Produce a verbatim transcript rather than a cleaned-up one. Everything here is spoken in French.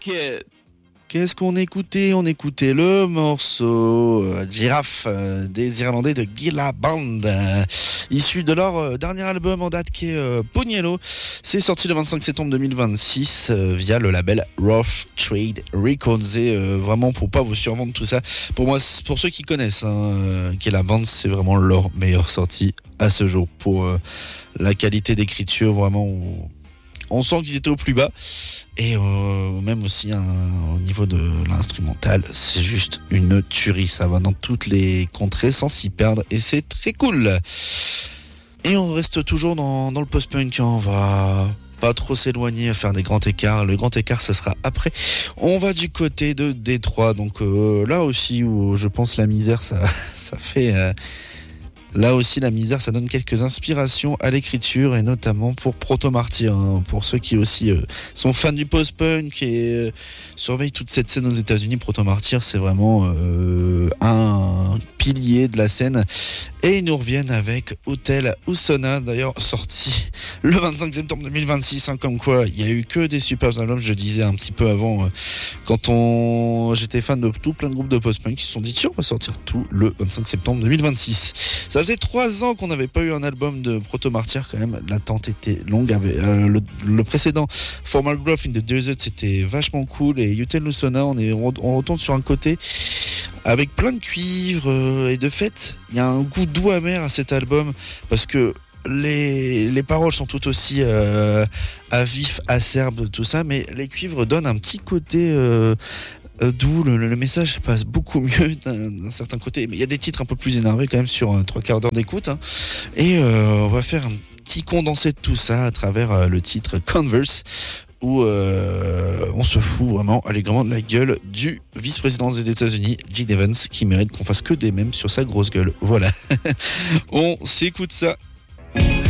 Kid. Qu'est-ce qu'on écoutait? On écoutait le morceau euh, Giraffe euh, des Irlandais de Gila Band, euh, issu de leur euh, dernier album en date qui est euh, Pogniello. C'est sorti le vingt-cinq septembre deux mille vingt-six euh, via le label Rough Trade Records. Et euh, vraiment, pour pas vous survendre tout ça, pour moi, pour ceux qui connaissent hein, euh, Gila Band, c'est vraiment leur meilleure sortie à ce jour. Pour euh, la qualité d'écriture, vraiment, on, on sent qu'ils étaient au plus bas. Et euh, même aussi hein, au niveau de l'instrumental, c'est juste une tuerie. Ça va dans toutes les contrées sans s'y perdre et c'est très cool. Et on reste toujours dans, dans le post-punk. On va pas trop s'éloigner à faire des grands écarts. Le grand écart, ça sera après. On va du côté de Détroit. Donc euh, là aussi où je pense la misère, ça, ça fait... Euh, Là aussi, la misère, ça donne quelques inspirations à l'écriture et notamment pour Proto Martyr, hein, pour ceux qui aussi euh, sont fans du post-punk et euh, surveillent toute cette scène aux États-Unis. Proto Martyr, c'est vraiment euh, un pilier de la scène. Et ils nous reviennent avec Hotel Usona, d'ailleurs sorti le vingt-cinq septembre deux mille vingt-six, hein, comme quoi il y a eu que des super albums. Je disais un petit peu avant, euh, quand on j'étais fan de tout plein de groupes de post-punk qui se sont dit tiens, on va sortir tout le vingt-cinq septembre deux mille vingt-six. Ça faisait trois ans qu'on n'avait pas eu un album de Proto Martyr quand même. L'attente était longue. Avec, euh, le, le précédent, Formal Growth in the Desert, c'était vachement cool. Et Hotel Usona, on, est, on retourne sur un côté avec plein de cuivre. Euh, et de fait, il y a un goût doux amer à cet album parce que les, les paroles sont tout aussi euh, à vif, acerbes, tout ça. Mais les cuivres donnent un petit côté... Euh, Euh, d'où le, le message passe beaucoup mieux d'un, d'un certain côté, mais il y a des titres un peu plus énervés quand même sur euh, trois quarts d'heure d'écoute hein. Et euh, on va faire un petit condensé de tout ça à travers euh, le titre Converse où euh, on se fout vraiment allègrement de la gueule du vice-président des États-Unis, Gene Evans, qui mérite qu'on fasse que des mèmes sur sa grosse gueule. Voilà. On s'écoute ça.